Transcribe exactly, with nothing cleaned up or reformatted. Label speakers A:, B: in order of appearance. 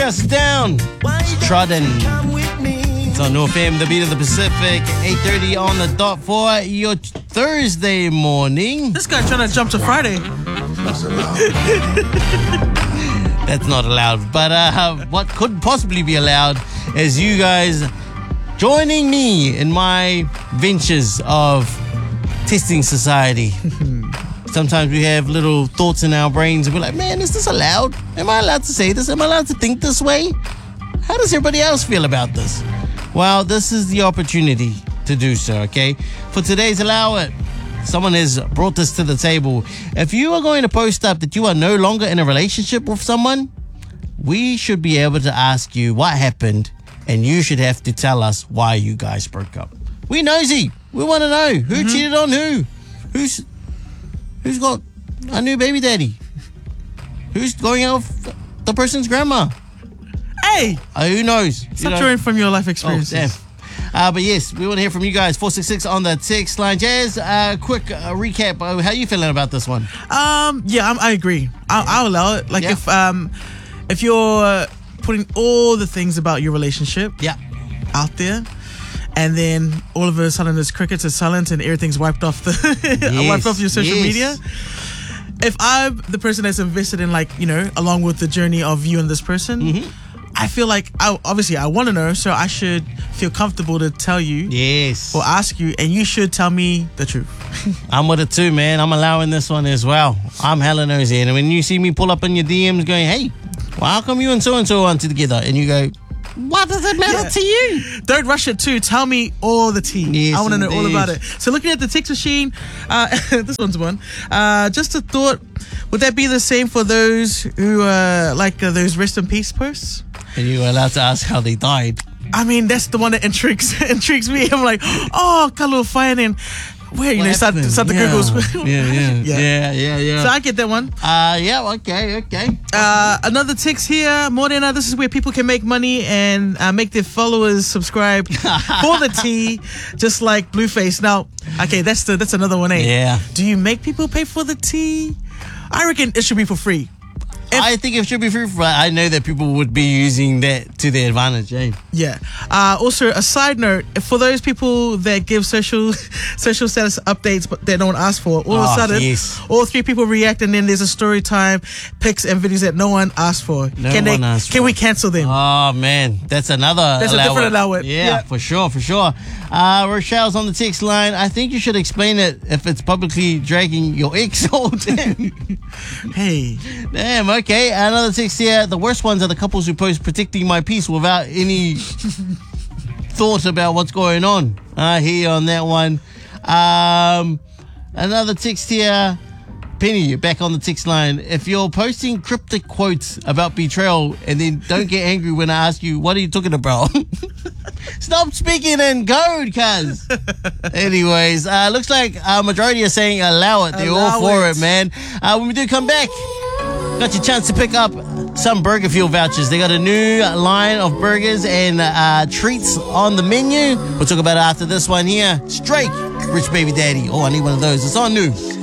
A: House is down. It's Trodden. It's on North F M, the beat of the Pacific. eight thirty on the dot for your Thursday morning.
B: This guy trying to jump to Friday.
A: That's not allowed. But uh, what could possibly be allowed is you guys joining me in my ventures of testing society. Sometimes we have little thoughts in our brains and we're like, man, is this allowed? Am I allowed to say this? Am I allowed to think this way? How does everybody else feel about this? Well, this is the opportunity to do so, okay? For today's Allow It, someone has brought this to the table. If you are going to post up that you are no longer in a relationship with someone, we should be able to ask you what happened, and you should have to tell us why you guys broke up. We nosy. We want to know who mm-hmm. cheated on who. Who's who's got a new baby daddy? Who's going out with the person's grandma?
B: Hey!
A: Uh, who knows?
B: Stop drawing from your life experiences.
A: Oh, damn. Uh, but yes, we want to hear from you guys. four six six on the text line. Jazz, uh, quick uh, recap. Uh, how are you feeling about this one?
B: Um, yeah, I'm, I agree. I'll, I'll allow it. Like
A: yeah.
B: if um, if you're putting all the things about your relationship
A: yeah.
B: out there, and then all of a sudden this crickets is silent and everything's wiped off the
A: yes.
B: wiped off your social
A: yes.
B: media. If I'm the person that's invested in, like, you know, along with the journey of you and this person, mm-hmm. I feel like, I, obviously, I want to know, so I should feel comfortable to tell you
A: yes.
B: or ask you, and you should tell me the truth.
A: I'm with it too, man. I'm allowing this one as well. I'm hella nosy. And when you see me pull up in your D Ms going, hey, well, how come you and so-and-so aren't together? And you go, what does it matter yeah. to you?
B: Don't rush it too. Tell me all the tea.
A: Yes,
B: I want to know all
A: indeed.
B: about it. So looking at the text machine, uh, this one's one. Uh, just a thought, would that be the same for those who uh, like uh, those rest in peace posts?
A: And you were allowed to ask how they died.
B: I mean, that's the one that intrigues intrigues me. I'm like, oh, Kalo fine and where you
A: what
B: know start, start the
A: yeah.
B: Googles.
A: yeah, yeah, yeah, yeah, yeah, yeah.
B: So I get that one.
A: Uh, yeah, okay, okay.
B: Uh, another text here, Morena. This is where people can make money and uh, make their followers subscribe for the tea, just like Blueface. Now, okay, that's the that's another one. Eh?
A: Yeah.
B: Do you make people pay for the tea? I reckon it should be for free.
A: If, I think it should be free. For, I know that people would be using that to their advantage. Eh?
B: Yeah. Uh, also, a side note for those people that give social social status updates but they don't ask for, all
A: oh,
B: of a sudden,
A: yes.
B: all three people react, and then there's a story time, pics and videos that no one asked for.
A: No
B: can
A: one
B: they?
A: asked
B: can
A: for.
B: we cancel them?
A: Oh man, that's another.
B: That's
A: allow
B: a different
A: it.
B: allow it.
A: Yeah,
B: yeah,
A: for sure, for sure. Uh, Rochelle's on the text line. I think you should explain it if it's publicly dragging your ex. Oh damn.
B: Hey.
A: Damn. Okay. Another text here. The worst ones are the couples who post protecting my peace without any thought about what's going on. I hear you on that one. Um, another text here. Penny, you're back on the text line. If you're posting cryptic quotes about betrayal and then don't get angry when I ask you, what are you talking about? Stop speaking in code, cuz. Anyways, uh, looks like a majority are saying allow it. They're
B: allow
A: all for
B: it,
A: it man. Uh, when we do come back, got your chance to pick up some Burger Fuel vouchers. They got a new line of burgers and uh, treats on the menu. We'll talk about it after this one here. Straight Rich Baby Daddy. Oh, I need one of those. It's on new.